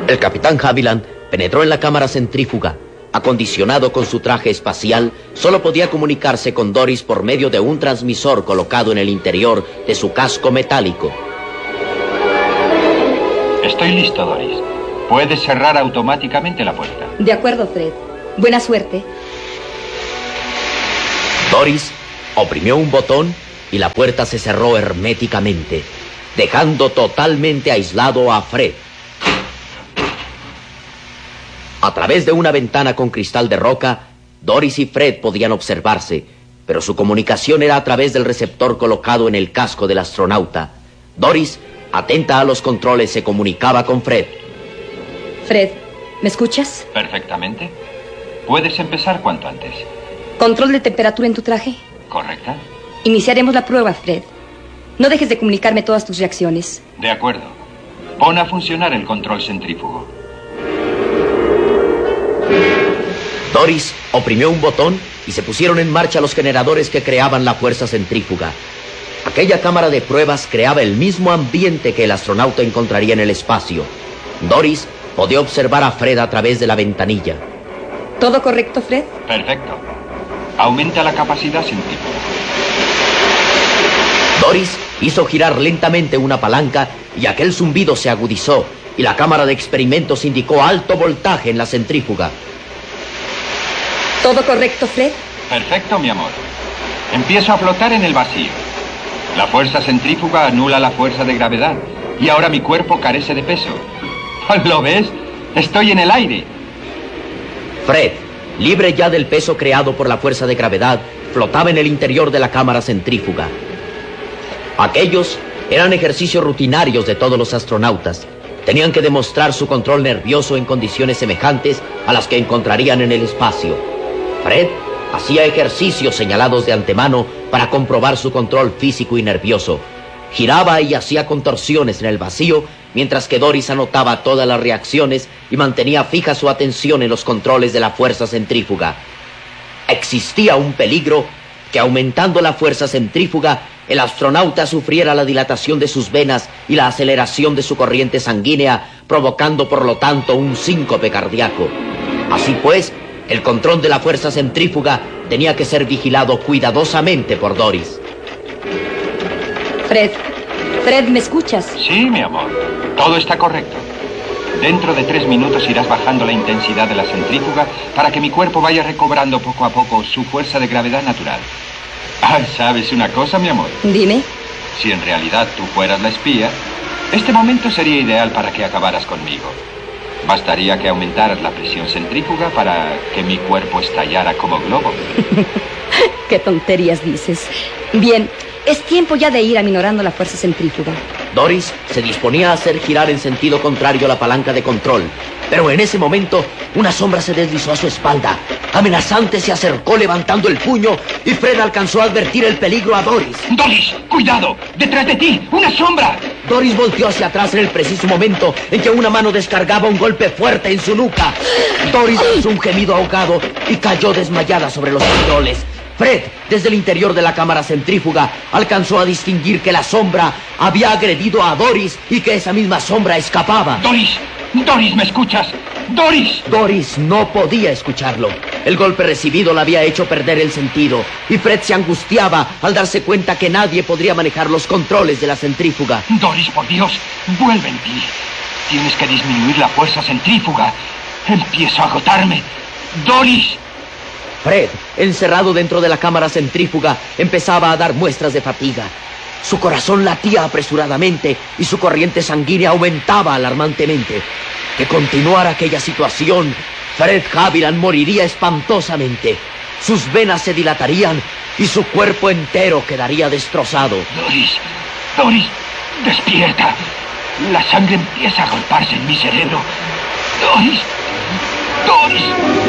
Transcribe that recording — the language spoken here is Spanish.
El capitán Haviland penetró en la cámara centrífuga. Acondicionado con su traje espacial, solo podía comunicarse con Doris por medio de un transmisor colocado en el interior de su casco metálico. Estoy listo, Doris. Puedes cerrar automáticamente la puerta. De acuerdo, Fred. Buena suerte. Doris oprimió un botón y la puerta se cerró herméticamente, dejando totalmente aislado a Fred. A través de una ventana con cristal de roca, Doris y Fred podían observarse, pero su comunicación era a través del receptor colocado en el casco del astronauta. Doris, atenta a los controles, se comunicaba con Fred. Fred, ¿me escuchas? Perfectamente. Puedes empezar cuanto antes. ¿Control de temperatura en tu traje? ¿Correcta? Iniciaremos la prueba, Fred. No dejes de comunicarme todas tus reacciones. De acuerdo. Pon a funcionar el control centrífugo. Doris oprimió un botón y se pusieron en marcha los generadores que creaban la fuerza centrífuga. Aquella cámara de pruebas creaba el mismo ambiente que el astronauta encontraría en el espacio. Doris podía observar a Fred a través de la ventanilla. ¿Todo correcto, Fred? Perfecto. Aumenta la capacidad centrífuga. Doris hizo girar lentamente una palanca y aquel zumbido se agudizó y la cámara de experimentos indicó alto voltaje en la centrífuga. ¿Todo correcto, Fred? Perfecto, mi amor. Empiezo a flotar en el vacío. La fuerza centrífuga anula la fuerza de gravedad y ahora mi cuerpo carece de peso. ¿Lo ves? Estoy en el aire. Fred, libre ya del peso creado por la fuerza de gravedad, flotaba en el interior de la cámara centrífuga. Aquellos eran ejercicios rutinarios de todos los astronautas. Tenían que demostrar su control nervioso en condiciones semejantes a las que encontrarían en el espacio. Fred hacía ejercicios señalados de antemano para comprobar su control físico y nervioso. Giraba y hacía contorsiones en el vacío, mientras que Doris anotaba todas las reacciones y mantenía fija su atención en los controles de la fuerza centrífuga. Existía un peligro que, aumentando la fuerza centrífuga, el astronauta sufriera la dilatación de sus venas y la aceleración de su corriente sanguínea, provocando por lo tanto un síncope cardíaco. Así pues, el control de la fuerza centrífuga tenía que ser vigilado cuidadosamente por Doris. Fred, ¿me escuchas? Sí, mi amor. Todo está correcto. Dentro de 3 minutos irás bajando la intensidad de la centrífuga para que mi cuerpo vaya recobrando poco a poco su fuerza de gravedad natural. ¿Sabes una cosa, mi amor? Dime. Si en realidad tú fueras la espía, este momento sería ideal para que acabaras conmigo. Bastaría que aumentaras la presión centrífuga para que mi cuerpo estallara como globo. Qué tonterías dices. Bien, es tiempo ya de ir aminorando la fuerza centrífuga. Doris se disponía a hacer girar en sentido contrario la palanca de control, pero en ese momento una sombra se deslizó a su espalda. Amenazante se acercó levantando el puño y Fred alcanzó a advertir el peligro a Doris. ¡Doris! ¡Cuidado! ¡Detrás de ti! ¡Una sombra! Doris volteó hacia atrás en el preciso momento en que una mano descargaba un golpe fuerte en su nuca. Doris lanzó un gemido ahogado y cayó desmayada sobre los controles. Fred, desde el interior de la cámara centrífuga, alcanzó a distinguir que la sombra había agredido a Doris y que esa misma sombra escapaba. ¡Doris! ¡Doris, me escuchas! ¡Doris! Doris no podía escucharlo. El golpe recibido la había hecho perder el sentido y Fred se angustiaba al darse cuenta que nadie podría manejar los controles de la centrífuga. Doris, por Dios, vuelve en ti. Tienes que disminuir la fuerza centrífuga. Empiezo a agotarme. ¡Doris! Fred, encerrado dentro de la cámara centrífuga, empezaba a dar muestras de fatiga. Su corazón latía apresuradamente y su corriente sanguínea aumentaba alarmantemente. De continuar aquella situación, Fred Haviland moriría espantosamente. Sus venas se dilatarían y su cuerpo entero quedaría destrozado. Doris, despierta. La sangre empieza a agolparse en mi cerebro. Doris.